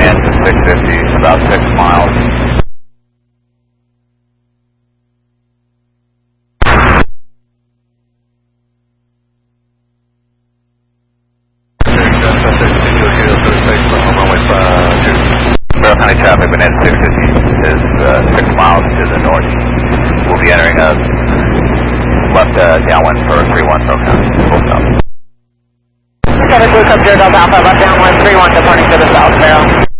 in to 650, about 6 miles. Barrow County traffic, been in 650 is 6 miles to the north. We'll be entering a left downwind for 31 Barrow County. Full stop. Got a Blue Cup Zero Delta Alpha, left downwind 31 departing to the south, Barrow.